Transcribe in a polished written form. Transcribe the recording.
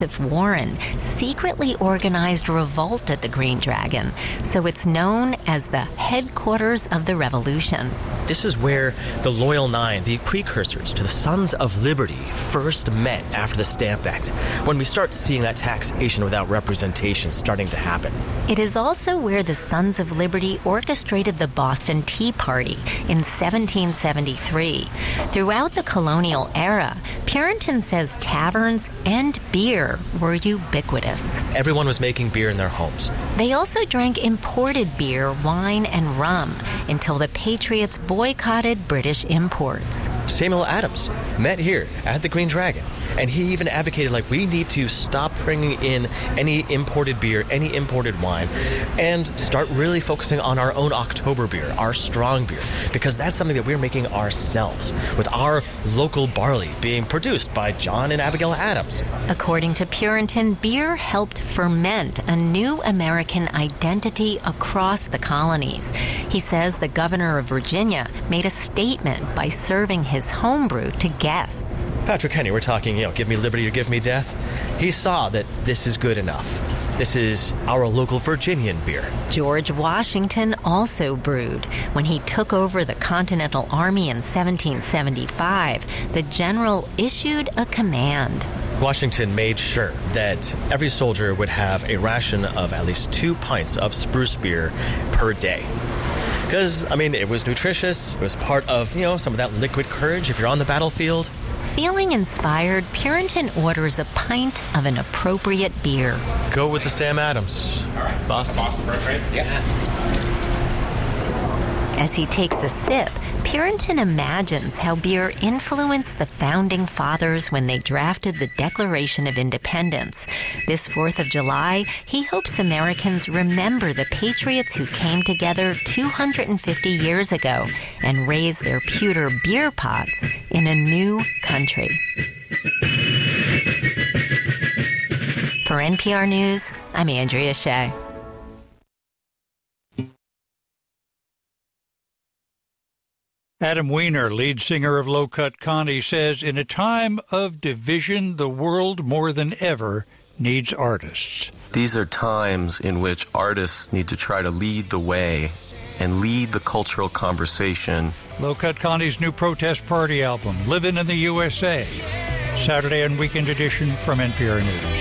Warren secretly organized a revolt at the Green Dragon, so it's known as the headquarters of the revolution. This is where the Loyal Nine, the precursors to the Sons of Liberty, first met after the Stamp Act, when we start seeing that taxation without representation starting to happen. It is also where the Sons of Liberty orchestrated the Boston Tea Party in 1773. Throughout the colonial era, Purinton says taverns and beer were ubiquitous. Everyone was making beer in their homes. They also drank imported beer, wine, and rum until the Patriots boycotted British imports. Samuel Adams met here at the Green Dragon, and he even advocated, we need to stop bringing in any imported beer, any imported wine, and start really focusing on our own October beer, our strong beer, because that's something that we're making ourselves, with our local barley being produced by John and Abigail Adams. According to Purinton, beer helped ferment a new American identity across the colonies. He says the governor of Virginia made a statement by serving his homebrew to guests. Patrick Henry, we're talking, give me liberty or give me death. He saw that this is good enough. This is our local Virginian beer. George Washington also brewed. When he took over the Continental Army in 1775, the general issued a command. Washington made sure that every soldier would have a ration of at least 2 pints of spruce beer per day. Because, it was nutritious. It was part of, some of that liquid courage if you're on the battlefield. Feeling inspired, Purinton orders a pint of an appropriate beer. Go with the Sam Adams. All right. Boston. Right? Yeah. As he takes a sip, Purinton imagines how beer influenced the founding fathers when they drafted the Declaration of Independence. This 4th of July, he hopes Americans remember the patriots who came together 250 years ago and raised their pewter beer pots in a new country. For NPR News, I'm Andrea Shea. Adam Weiner, lead singer of Low Cut Connie, says, in a time of division, the world more than ever needs artists. These are times in which artists need to try to lead the way and lead the cultural conversation. Low Cut Connie's new protest party album, Livin' in the USA. Saturday and weekend edition from NPR News.